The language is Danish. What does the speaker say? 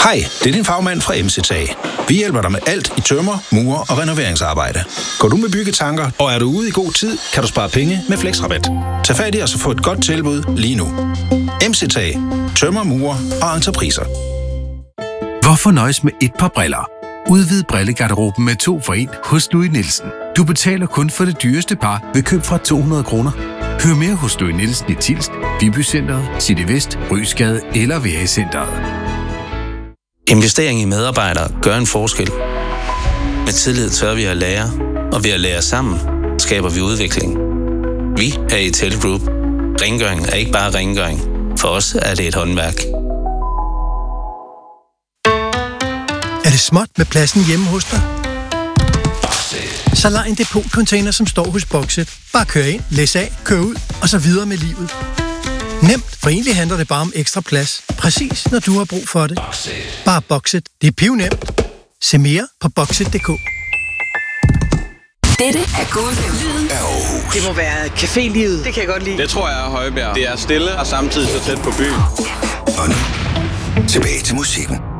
Hej, det er din fagmand fra MC-Tag. Vi hjælper dig med alt i tømmer, mure og renoveringsarbejde. Går du med byggetanker, og er du ude i god tid, kan du spare penge med Flexrabat. Tag fat i os og få et godt tilbud lige nu. MC-Tag. Tømmer, mure og entrepriser. Hvorfor nøjes med et par briller? Udvid brillegarderoben med 2 for 1 hos Louis Nielsen. Du betaler kun for det dyreste par ved køb fra 200 kroner. Hør mere hos Louis Nielsen i Tilst, Vibycenteret, City Vest, Rysgade eller VA-centret. Investering i medarbejdere gør en forskel. Med tillid tør vi at lære, og ved at lære sammen, skaber vi udvikling. Vi er Itel Group. Rengøring er ikke bare rengøring. For os er det et håndværk. Er det småt med pladsen hjemme hos dig? Så lej en depotcontainer, som står hos Boxit. Bare kør ind, læs af, kør ud, og så videre med livet. Nemt, for egentlig handler det bare om ekstra plads. Præcis, når du har brug for det. Bare Boxit. Det er pivnemt. Se mere på Boxit.dk. Dette er Gåsehud. Det må være cafélivet. Det kan jeg godt lide. Det tror jeg er Højbjerg. Det er stille og samtidig så tæt på byen. Og nu, tilbage til musikken.